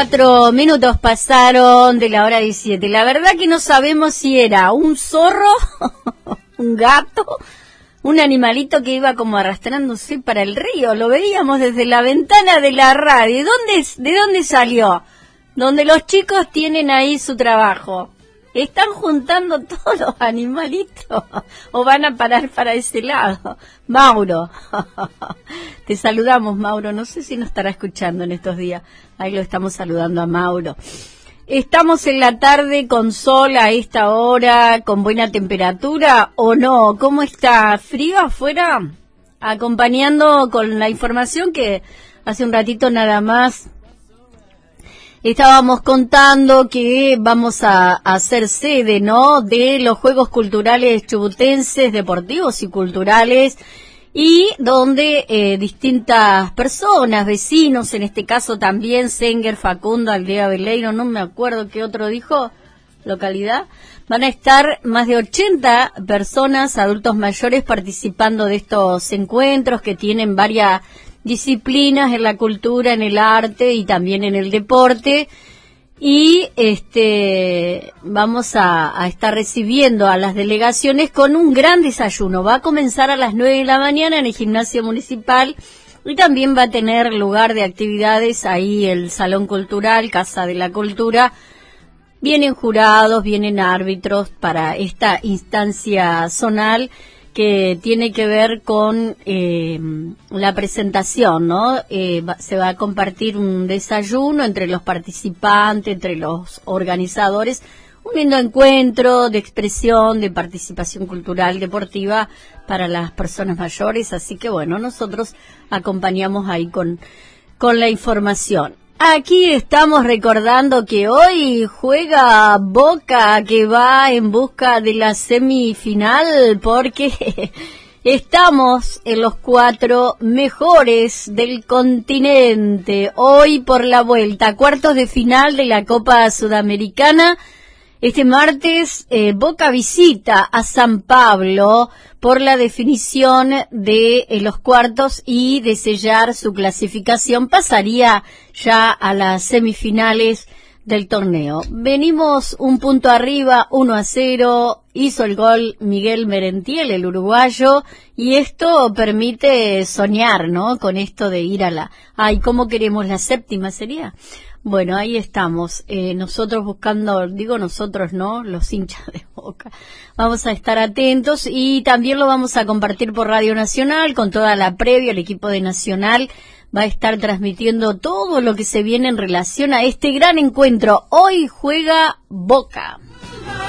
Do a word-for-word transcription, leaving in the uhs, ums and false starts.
Cuatro minutos pasaron de la hora diecisiete. La verdad que no sabemos si era un zorro, un gato, un animalito que iba como arrastrándose para el río. Lo veíamos desde la ventana de la radio. ¿Dónde, ¿De dónde salió? Donde los chicos tienen ahí su trabajo. ¿Están juntando todos los animalitos o van a parar para ese lado? Mauro, te saludamos, Mauro. No sé si nos estará escuchando en estos días. Ahí lo estamos saludando a Mauro. ¿Estamos en la tarde con sol a esta hora, con buena temperatura o no? ¿Cómo está? ¿Frío afuera? Acompañando con la información que hace un ratito nada más estábamos contando que vamos a, a ser sede, ¿no?, de los Juegos Culturales Chubutenses, deportivos y culturales, y donde eh, distintas personas, vecinos, en este caso también Senger, Facundo, Aldea Beleiro, no me acuerdo qué otro dijo, localidad, van a estar más de ochenta personas, adultos mayores, participando de estos encuentros que tienen varias disciplinas en la cultura, en el arte y también en el deporte, y este vamos a, a estar recibiendo a las delegaciones con un gran desayuno. Va a comenzar a las nueve de la mañana en el gimnasio municipal y también va a tener lugar de actividades ahí el Salón Cultural, Casa de la Cultura. Vienen jurados, vienen árbitros para esta instancia zonal que tiene que ver con eh, la presentación, ¿no? Eh, va, se va a compartir un desayuno entre los participantes, entre los organizadores, un lindo encuentro de expresión, de participación cultural, deportiva para las personas mayores, así que bueno, nosotros acompañamos ahí con, con la información. Aquí estamos recordando que hoy juega Boca, que va en busca de la semifinal, porque estamos en los cuatro mejores del continente. Hoy por la vuelta, cuartos de final de la Copa Sudamericana. Este martes, eh, Boca visita a San Pablo por la definición de eh, los cuartos y de sellar su clasificación. Pasaría ya a las semifinales del torneo. Venimos un punto arriba, uno a cero, hizo el gol Miguel Merentiel, el uruguayo, y esto permite soñar, ¿no?, con esto de ir a la... Ay, ¿cómo queremos la séptima sería? Bueno, ahí estamos, eh, nosotros buscando, digo nosotros, ¿no?, los hinchas de Boca. Vamos a estar atentos y también lo vamos a compartir por Radio Nacional con toda la previa. El equipo de Nacional va a estar transmitiendo todo lo que se viene en relación a este gran encuentro. Hoy juega Boca.